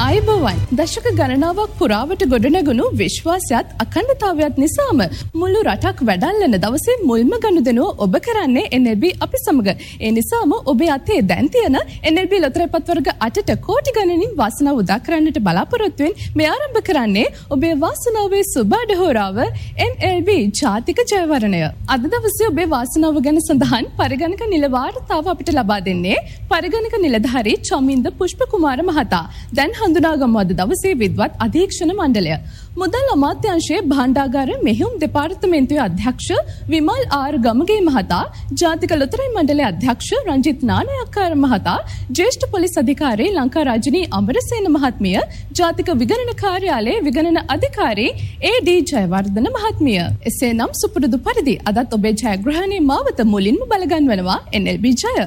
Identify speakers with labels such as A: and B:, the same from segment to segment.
A: අයිබෝවන් දශක ගණනාවක් පුරාවට ගොඩනැගුණු විශ්වාසයත් අඛණ්ඩතාවයත් නිසාම මුළු රටක් වැඩල්ලන දවසේ මුල්ම ගනුදෙනුව ඔබ කරන්නේ NLB අපි සමග. ඒ නිසාම ඔබේ අතේ දැන් තියෙන NLB ලොතරැයිපත් වර්ග 8ට කෝටි ගණනින් වාසනාව උදා කරන්නට බලාපොරොත්තුවෙන් මේ ආරම්භ කරන්නේ ඔබේ වාසනාවේ සුබ අඩහෝරාව NLB ජාතික ජයවරණය. අද දවසේ ඔබේ වාසනාව ගැන සඳහන් පරිගණක නිල වාර්තාව අපිට ලබා දෙන්නේ පරිගණක නිලධාරී චමින්ද පුෂ්පකුමාර මහතා. දැන් හඳුනාගමු අද දවසේ විද්වත් අධීක්ෂණ මණ්ඩලය. මුදල් අමාත්‍යාංශයේ භාණ්ඩාගාර මෙහෙයුම් දෙපාර්තමේන්තුවේ අධ්‍යක්ෂ විමල් ආර් ගමගේ මහතා, ජාතික ලොතරැයි මණ්ඩලයේ අධ්‍යක්ෂ රංජිත් නානායක්කාර මහතා, ජ්‍යෙෂ්ඨ පොලිස් අධිකාරී ලංකා රාජිනී අමරසේන මහත්මිය, ජාතික විගණන කාර්යාලයේ විගණන අධිකාරී AD ජයවර්ධන මහත්මිය. එසේනම් සුපුරුදු පරිදි අදත් ඔබේ ජයග්‍රහණයේ මාවත මුලින්ම බලගන්වනවා NLB ජය.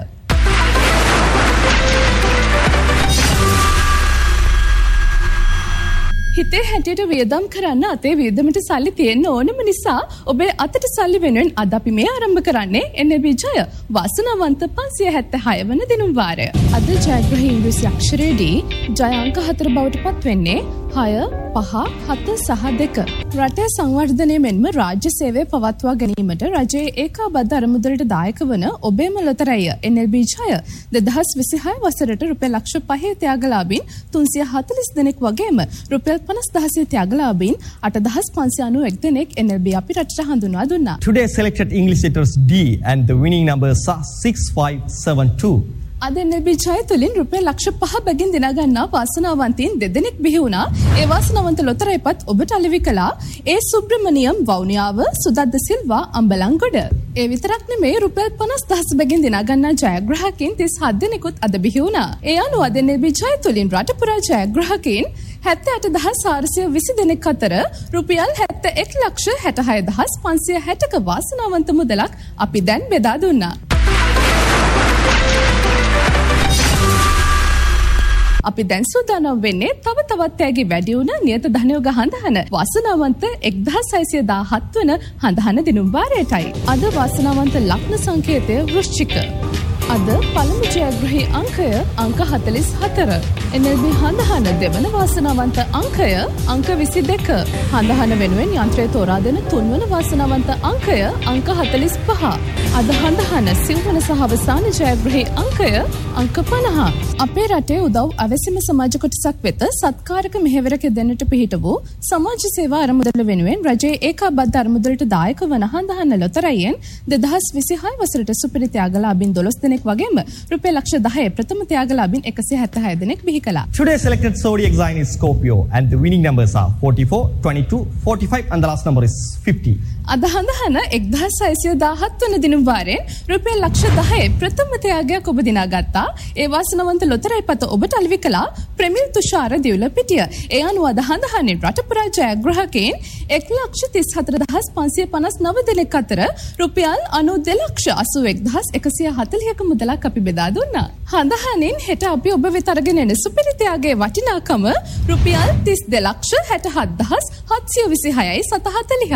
A: හිතේ හැටියට වියදම් කරන්න අතේ වියදමට සල්ලි තියෙන්න ඕනම නිසා ඔබේ අතට සල්ලි වෙනුවෙන් අද අපි මේ ආරම්භ කරන්නේ NLB ජය වාසනාවන්ත 576 වන දිනුම් වාරය. අද ජයග්‍රහී ඉංග්‍රීසි අක්ෂරයේ D ජය අංක 4 බවට පත් වෙන්නේ 6, 5, 7 සහ 2. රටේ සංවර්ධනය මෙන්ම රාජ්‍ය සේවය පවත්වා ගැනීමට රජයේ ඒකාබද්ධ අරමුදලට දායක වන ඔබේම ලොතරැය NLB ජය 2026 වසරට රුපියල් ලක්ෂ 5 ත්‍යාගලාභීන් 340 දෙනෙක් වගේම රුපියල් 50,000 ත්‍යාගලාභීන් 8,591 දෙනෙක් NLB අපි රටට හඳුන්වා දුන්නා.
B: Today selected English letters D and the winning numbers are 6572.
A: අද NLB ජය තුලින් රුපියල් ලක්ෂ 5 බැගින් දිනා ගන්නා වාසනාවන්තයින් දෙදෙනෙක් බිහි වුණා. ඒ වාසනාවන්ත ලොතරැයිපත් ඔබට අලෙවි කළා ඒ සුබ්‍රමණියම් වවුනියාව, සුදද්ද සිල්වා අම්බලන්ගොඩ. ඒ විතරක් නෙමෙයි රුපියල් 50,000 බැගින් දිනා ගන්නා ජයග්‍රාහකයින් 37 දෙනෙකුත් අද බිහි වුණා. ඒ අනුව අද NLB ජය තුලින් රට පුරා ජයග්‍රාහකයින් 78,420 දෙනෙක් අතර රුපියල් 71,66,560ක වාසනාවන්ත මුදලක් අපි දැන් බෙදා දුන්නා. අපි දැන් සූදානම් වෙන්නේ තවත් තැගි වැඩි වුණ නියත ධනයෝග හඳහන වාසනාවන්ත 1617 වන හඳහන දිනුම් වාරයටයි. අද වාසනාවන්ත ලග්න සංකේතය වෘශ්චික. අද පළමු ජයග්‍රහී අංකය අංක 44. NLB හඳහන දෙවන වාසනාවන්ත අංකය අංක 22. හඳහන වෙනුවෙන් යන්ත්‍රය තෝරා දෙන තුන්වන වාසනාවන්ත අංකය අංක 45. අද හඳහන සිව්වන සහ අවසාන ජයග්‍රහී අංකය අංක 50. අපේ රටේ උදව් අවැසිම සමාජ කොටසක් වෙත සත්කාරක මෙහෙවරක දෙන්නට පිහිට වූ සමාජ සේවා අරමුදල වෙනුවෙන් රජයේ ඒකාබද්ධ අරමුදලට දායක වන හඳහන ලොතරැයියෙන් 2026 වසරට සුපිරි ත්‍යාගලාභීන් 12 දෙනෙක් වගේම රුපියල් ලක්ෂ 10 ප්‍රථම ත්‍යාගලාභීන් 176 දෙනෙක් බිහි කළා.
B: Today selected zodiac sign is Scorpio and the winning numbers are 44, 22, 45 and the last number is 50.
A: අද හඳහන 1617 වන දිනුම් වාරයෙන් රුපියල් ලක්ෂ 10 ප්‍රථම ත්‍යාගයක් ඔබ දිනා ගත්තා. ඒ වාසනාවන්ත ලොතරැයිපත ඔබට අලෙවි කළා ප්‍රමිල් තුෂාර දිවුලපිටිය. ඒ අනුව අද හඳහනේ රට පුරා ජයග්‍රාහකයින් 1,34,559 දෙනෙක් අතර රුපියල් 92,81,140ක මුදලක් අපි බෙදා දුන්නා. හඳහනින් හෙට අපි ඔබ වෙත අරගෙන එන සුපිරි ත්‍යාගයේ වටිනාකම රුපියල් 32,67,726.40ක්.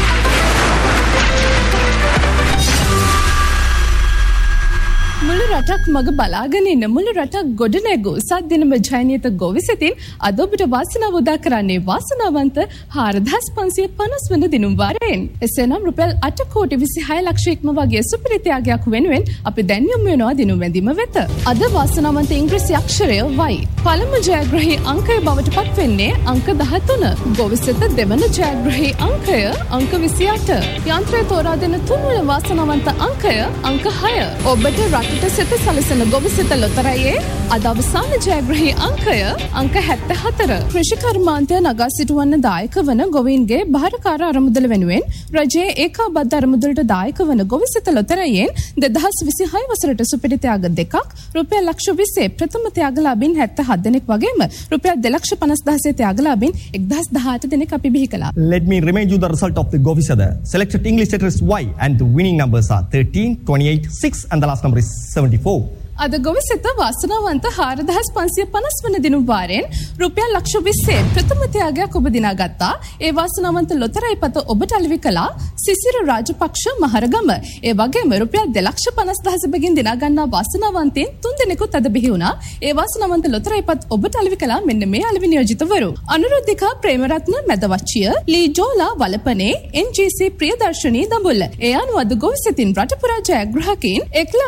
A: මුළු රටක් මග බලාගෙන ඉන්න මුළු රටක් ගොඩනැගූ සද්දිනම ජයනියත ගොවිසෙතින් අද ඔබට වාසනාව උදා කරන්නේ වාසනාවන්ත 4,550 වන දිනුම් වාරයෙන්. එසේනම් රුපියල් 8 කෝටි 26 ලක්ෂ ඉක්ම වගේ සුපිරි ත්‍යාගයක් වෙනුවෙන් අපි දැන් යොමු වෙනවා දිනුම් වැඳීම වෙත. අද වාසනාවන්ත ඉංග්‍රීසි අක්ෂරය Y. පළමු ජයග්‍රහී අංකය බවට පත් වෙන්නේ අංක 13. ගොවිසෙත දෙවන ජයග්‍රහී අංකය අංක 28. යන්ත්‍රය තෝරා දෙන තුන්වන වාසනාවන්ත අංකය අංක 6. ඔබට රටට සිත සලසන ගොවිසෙත ලොතරැයියේ අද අවසාන ජයග්‍රහී අංකය අංක 74. කෘෂි කර්මාන්තය නගා සිටුවන්න දායක වන ගොවීන්ගේ භාරකාර අරමුදල වෙනුවෙන් රජයේ ඒකාබද්ධ අරමුදලට දායක වන ගොවිසෙත ලොතරැයියෙන් 2026 වසරට සුපිරි ත්‍යාග දෙකක් රුපියල් ලක්ෂ 20 ප්‍රථම ත්‍යාගලාභීන් 77 දෙනෙක් වගේම රුපියල් 2,50,000 ත්‍යාගලාභීන් 1,018 දෙනෙක් අපි බිහි කළා.
B: Let me remind you the result of the Govisada. Selected English letter is Y and the winning numbers are 13, 28, 6 and the last number is 74.
A: අද ගොවිසෙත වාසනාවන්ත 4550 වන දිනුම් වාරයෙන් රුපියල් ලක්ෂ 20 ප්‍රථම ත්‍යාගයක් ඔබ දිනාගත්තා. ඒ වාසනාවන්ත ලොතරැයි පත ඔබට අලෙවි කළා සිසිර රාජපක්ෂ මහරගම. ඒ වගේම රුපියල් 2,50,000 බැගින් දිනා ගන්නා වාසනාවන්තයින් 3 දෙනෙකුත් අද බිහි වුණා. ඒ වාසනාවන්ත ලොතරැයි පත් ඔබට අලෙවි කළා මෙන්න මේ අලෙවි නියෝජිතවරු. අනුරුද්ධිකා ප්‍රේමරත්න මැදවච්චිය, ලී ජෝලා වලපනේ, NGC ප්‍රියදර්ශනී දඹුල්ල. ඒ අනුව අද ගොවිසෙතින් රට පුරා ජයග්‍රාහකයින්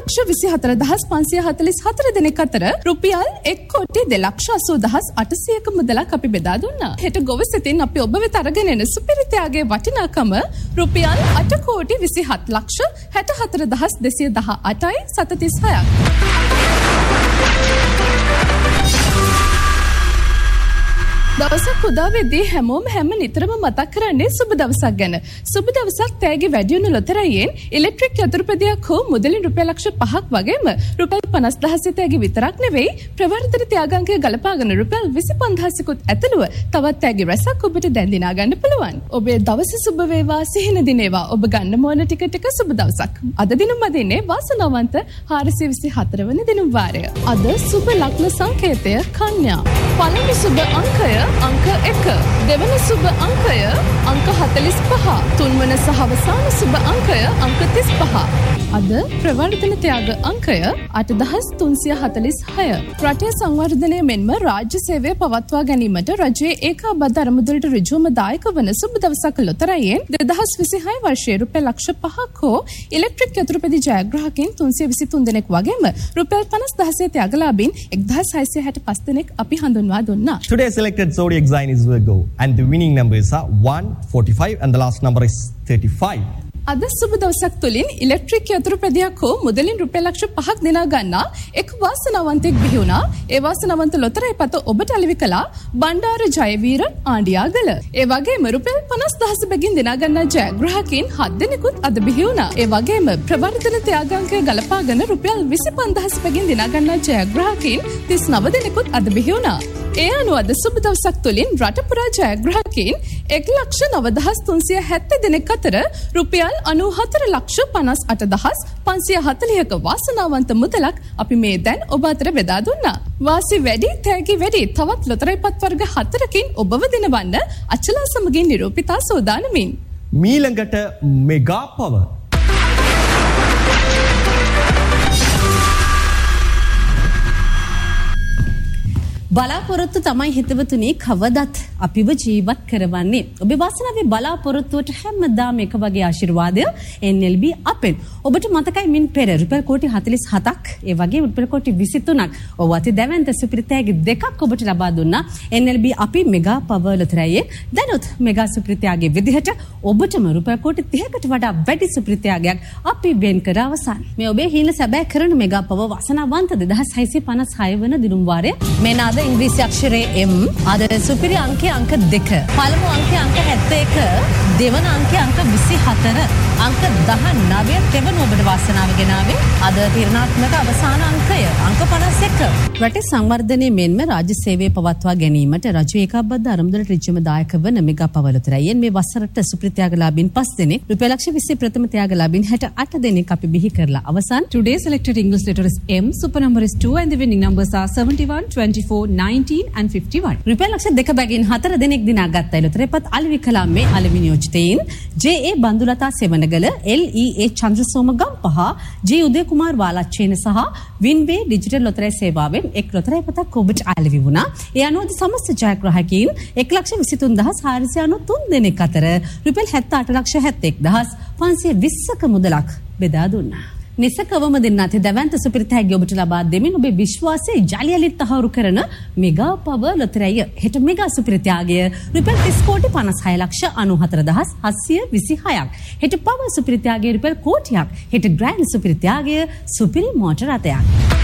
A: 1,24,444 දෙනෙක් අතර රුපියල් 1,02,80,800ක මුදලක් අපි බෙදා දුන්නා. හෙට ගොවිසෙතින් අපි ඔබ වෙත අරගෙන එන සුපිරිතයාගේ වටිනාකම රුපියල් 8,27,64,218යි 736ක්. දවසක් උදාවේදී හැමෝම හැම නිතරම මතක් කරන්නේ සුබ දවසක් ගැන. සුබ දවසක් තෑගි වැඩි වුණු ලොතරැයියෙන් ඉලෙක්ට්‍රික් යතුරුපැදියක් හෝ මුදලින් රුපියල් ලක්ෂ 5ක් වගේම රුපියල් 50,000 තෑගි විතරක් නෙවෙයි ප්‍රවර්ධන ත්‍යාගාංකය ගලපාගෙන රුපියල් 25,000කුත් ඇතුළුව තවත් තෑගි රැසක් ඔබට දැන් දිනා ගන්න පුළුවන්. ඔබේ දවස සුබ වේවා, සිහින දිනේවා. ඔබ ගන්න මොන ටික සුබ දවසක්. අද දිනුම් අදින්නේ වාසනාවන්ත 424 වන දිනුම් වාරය. අද සුබ ලග්න සංකේතය කන්‍යා. පළමු සුබ අංකය අංක 1. දෙවන සුබ අංකය අංක 45. තුන්වන සහ අවසාන සුබ අංකය අංක 35. අද ප්‍රවර්ධන ත්‍යාග අංකය 8,346. රටේ සංවර්ධනය මෙන්ම රාජ්‍ය සේවය පවත්වා ගැනීමට රජයේ ඒකාබද්ධ අරමුදලට ඍජුවම දායක වන සුබ දවසක ලොතරැයියෙන් 2026 වර්ෂයේ රුපියල් ලක්ෂ 5ක් හෝ ඉලෙක්ට්‍රික් යතුරුපැදි ජයග්‍රාහකයින් 323 දෙනෙක් වගේම රුපියල් 50,000 ත්‍යාගලාභීන් 1,665 දෙනෙක් අපි හඳුන්වා දුන්නා.
B: Today's selected zodiac sign is Virgo and the winning numbers are 1, 45 and the last number is 35.
A: අද සුබ දවසක් තුලින් ඉලෙක්ට්‍රික් යතුරුපැදියක් හෝ මුදලින් රුපියල් ලක්ෂ 5ක් දිනා ගන්නා එක් වාසනාවන්තෙක් බිහි වුණා. ඒ වාසනාවන්ත ලොතරැයි පත ඔබට අලෙවි කළා බණ්ඩාර ජයවීර ආණ්ඩියාගල. ඒ වගේම රුපියල් 50,000 බැගින් දිනා ගන්නා ජයග්‍රාහකයින් 7 දෙනෙකුත් අද බිහි වුණා. ඒ වගේම ප්‍රවර්ධන ත්‍යාගාංකය ගලපාගෙන රුපියල් 25,000 බැගින් දිනා ගන්නා ජයග්‍රාහකයින් 39 දෙනෙකුත් අද බිහි වුණා. ඒ අනුව අද සුබ දවසක් තුලින් රට පුරා ජයග්‍රාහකයින් 1,09,370 දෙනෙක් අතර රුපියල් 94,58,540ක වාසනාවන්ත මුදලක් අපි මේ දැන් ඔබ අතර බෙදා දුන්නා. වාසි වැඩි, තෑගි වැඩි. තවත් ලොතරැයි පත් වර්ග 4කින් ඔබව දිනවන්න අචලා සමගින් නිරූපිතා සෝදානමින්.
B: මීළඟට මෙගා පවර්.
C: බලාපොරොත්තු තමයි හිතවතුනි කවදත් අපිව ජීවත් කරවන්නේ. ඔබේ වාසනාවේ බලාපොරොත්තුවට හැමදාම එක වගේ ආශිර්වාදය NLB අපෙන්. ඔබට මතකයි මින් පෙර රුපියල් කෝටි 47ක් ඒ වගේ රුපියල් කෝටි 23ක් ඔබ අති දැවැන්ත සුපිරිතෑගි දෙකක් ඔබට ලබා දුන්නා NLB අපි මෙගා පවර් ලොතරැයියේ. දැනුත් මෙගා සුපිරිතෑගේ විදිහට ඔබටම රුපියල් කෝටි 30කට වඩා වැඩි සුපිරිතෑගයක් අපි වෙන් කර අවසන්. මේ ඔබේ හීන සැබෑ කරන මෙගා පවර් වාසනාවන්ත 2656 වන දිනුම් වාරය මෙනාද ඉංග්‍රීසි අක්ෂරයේ M අද සුපිරි අංකය අංක 2 පළමු අංකය අංක 71 දෙවන අංකය අංක 24 අංක 19 තෙවන ඔබට වාසනාව ගෙනාවේ අද තීරණාත්මක අවසාන අංකය අංක 51. රටේ සංවර්ධනයේ මෙන්ම රාජ්‍ය සේවය පවත්වා ගැනීමට රජු ඒකාබද්ධ අරමුදලට ඍජුවම දායක වන මෙගා පවර් ලොතරැයියෙන් මේ වසරට සුපිරි ත්‍යාගලාභීන් 5 දෙනෙක් රුපියල් ලක්ෂ 20 ප්‍රථම ත්‍යාගලාභීන් 68 දෙනෙක් අපි බිහි කරලා අවසන්.
D: Today's selected English letter is M. Super number is 2 and the winning numbers are 71, 24, 19 and 51.
C: රුපියල් ලක්ෂ 2 බැගින් 4 දෙනෙක් දිනා ගත්තා. ලොතරැයිපත් අලෙවි කළා මේ අලෙවි නියෝජිතයින් JA බන්දුලතා Sevanagala, LEA Chandrasoma Gampaha, G උදයකුමාර් වාලච්චේන සහ වින්බේ ඩිජිටල් ලොතරැයි සේවාවෙන් එක් ලොතරැයිපතක් ඔබට අලෙවි වුණා. ඒ අනුව සමස්ත ජයග්‍රාහකයින් 1,23,493 දෙනෙක් අතර රුපියල් 78,71,520ක මුදලක් බෙදා දුන්නා. නිසකවම දෙන්න ඇති දැවැන්ත සුපිරිතෑගි ඔබට ලබා දෙමින් ඔබේ විශ්වාසය ජලියලිත් තහවුරු කරන මෙගා පවර් ලොතරැයිය. හෙට මෙගා සුපිරිතෑගය රුපියල් 30,56,94,726ක්. හෙට පවර් සුපිරිතෑගය රුපියල් කෝටියක්. හෙට ග්‍රෑන්ඩ් සුපිරිතෑගය සුපිරි මෝටර රථයක්.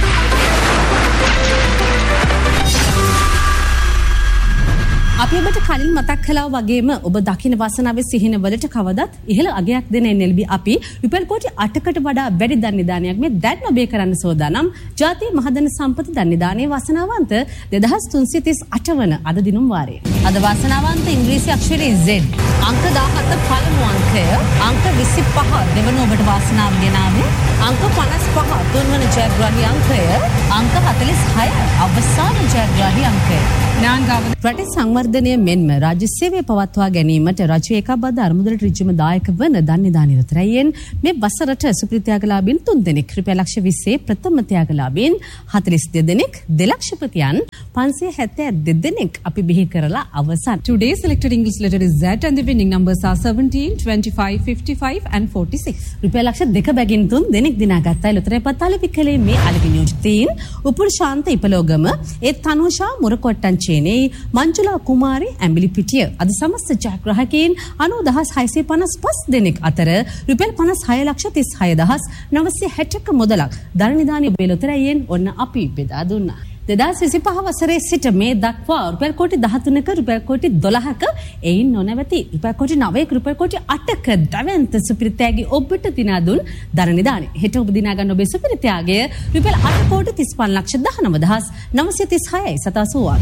C: අපි ඔබට කලින් මතක් කළා වගේම ඔබ දකින වාසනාවේ සිහින වලට කවදත් ඉහළ අගයක් දෙන NLB අපි රුපියල් කෝටි 8කට වඩා වැඩි ධන නිදානයක් මේ දැන් ඔබේ කරන්න සෝදානම්. ජාතිය මහධන සම්පත ධන නිදානයේ වාසනාවන්ත 2338 වන අද දිනුම් වාරයේ අද වාසනාවන්ත ඉංග්‍රීසි අක්ෂරයේ Z අංක 17 පළමු අංකය අංක 25 දෙවන ඔබට වාසනාව ගෙනාවේ අංක 55 තුන්වන ජයග්‍රාහී අංකය අංක 46 අවසාන ජයග්‍රාහී අංකය රටේ සංවර්ධනය මෙන්ම රාජ්‍ය සේවය පවත්වා ගැනීමට රජය ඒකාබද්ධ අරමුදලට ඍජුම දායක වන ධන්‍යදාන නිරතරයෙන් මේ වසරට සුප්‍රත්‍යාගලාභීන් 3 දෙනෙක් රුපියල් ලක්ෂ 20 ප්‍රථම ත්‍යාගලාභීන් 42 දෙනෙක් දෙලක්ෂපතියන් 572 දෙනෙක් අපි බිහි කරලා අවසන්.
D: Today's selected English letter is Z and the winning numbers are 17, 25, 55 and 46.
C: රුපියල් ලක්ෂ 2 බැගින් 3 දෙනෙක් දිනාගත්තා. ලොතරැයි පතාලි විකලේ මේ අලි නියෝජිතයින් උපුල් ශාන්ත ඉපලෝගම ඒ තනුෂා මුරකොට්ටන් චේනේ මංජුලා කුමාරි ඇඹිලිපිටිය අද සමස්ත ජයග්‍රාහකයන් 90655 දෙනෙක් අතර රුපියල් 56,36,960ක මුදලක් ධනනිධානී ඔබේ ලොතරැයියෙන් ඔන්න අපි බෙදා දුන්නා. 2025 වසරේ සිට මේ දක්වා රුපියල් කෝටි 13ක රුපියල් කෝටි 12ක එයින් නොනැවති රුපියල් කෝටි 9ක රුපියල් කෝටි 8ක දවැන්ත සුපිරිත්‍යාගී ඔබට දිනා දුන් ධනනිධානය. හෙට ඔබ දිනා ගන්න ඔබේ සුපිරිත්‍යාගය රුපියල් 8 කෝටි 35,19,936යි 87ක්.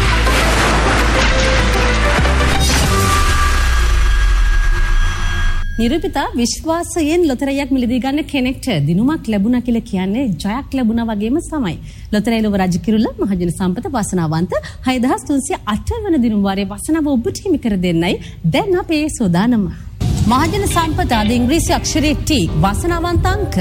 C: නිරූපිතා විශ්වාසයෙන් ලොතරැයියක් මිලදී ගන්න කෙනෙක්ට දිනුමක් ලැබුණා කියලා කියන්නේ ජයක් ලැබුණා වගේම සමයි. ලොතරැයි ලොව රජ කිරුළ මහජන සම්පත වාසනාවන්ත 6308 වන දිනුම් වාරයේ වාසනාව ඔබට හිමි කර දෙන්නයි දැන් අපේ සෝදානම. මහජන සම්පත අද ඉංග්‍රීසි අක්ෂරයේ T වාසනාවන්ත අංක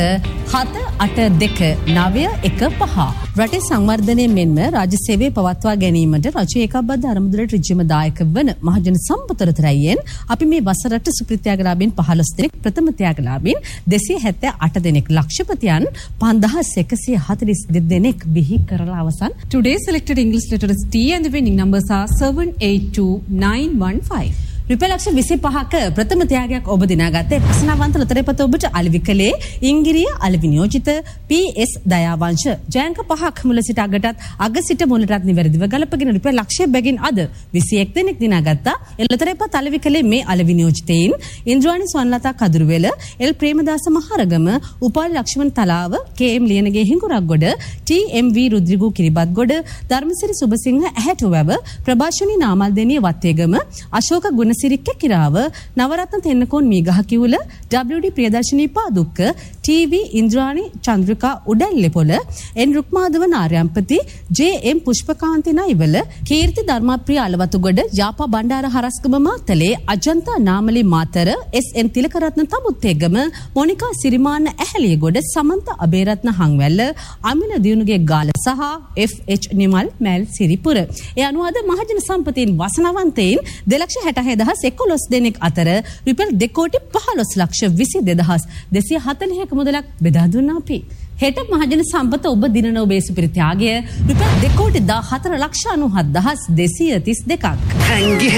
C: 7829115. රටේ සංවර්ධනය මෙන්ම රාජ්‍ය සේවය පවත්වා ගැනීමට රජය ඒකාබද්ධ අරමුදලට ඍජුම දායක වන මහජන සම්පත ලොතරැයියෙන් අපි මේ වසරට සුප්‍රත්‍යාගලාභීන් 15 දෙනෙක් ප්‍රථම ත්‍යාගලාභීන් 278 දෙනෙක් ලක්ෂපතියන් 5142 දෙනෙක් බිහි කරලා අවසන්.
D: Today's selected English letter is T and the winning numbers are 782915.
C: රුපියල් ලක්ෂ 25ක ප්‍රථම ත්‍යාගයක් ඔබ දිනාගත්තේ ප්‍රශ්නවන්ත ලොතරැයිපත ඔබට අලවිකලේ ඉංගිරිය අලවි නියෝජිත PS දයාවංශ ජයංක 5ක් මුල සිට අගටත් අග සිට මුලටත් නිවැරදිව ගලපගෙන රුපියල් ලක්ෂය බැගින් අද 21 දෙනෙක් දිනාගත්තා. ලොතරැයිපත අලවිකලේ මේ අලවි නියෝජිතයින් Indrani Swarnalatha Kaduruwela L Premadasa Maharagama Upali Lakshman තලාව KM Liyanage Hingurakgoda TMV Rodrigo Kiribathgoda Dharmasiri Subasinghe ඇහැටුවැව ප්‍රභාෂණී නාමල්දෙනිය Wattegama Ashoka ගුණසිරික්ක කිරාව Navaratne Tennakoon මීගහ කිවුල WD Priyadarshani Padukka TV Indrani Chandrika උඩැල්ලේපොළ එන් රුක්මාදව නාර්යම්පති JM පුෂ්පකාන්ති නයිවල කීර්ති ධර්මප්‍රිය අලවතුගොඩ යාපා බණ්ඩාර හරස්ගම මාතලේ අජන්තා නාමලි මාතර SN තිලකරත්න තමුත්තේගම මොනිකා සිරිමාන්න ඇහැලියගොඩ සමන්ත අබේරත්න හංවැල්ල අමින දියුණුගේ ගාල සහ FH නිමල් මැල් සිරිපුර. ඒ අනුව අද මහජන සම්පතීන් වසනාවන්තයින් 2,67,11 දෙනෙක් අතර රුපියල් 2 කෝටි 15 ලක්ෂ 22,240ක මුදලක් බෙදා දුන්නා අපි. හෙට මහජන සම්පත ඔබ දිනන ඔබේ සුපිරිත්‍යාගය රුපියල් 2 කෝටි 14 ලක්ෂ 97,232ක්.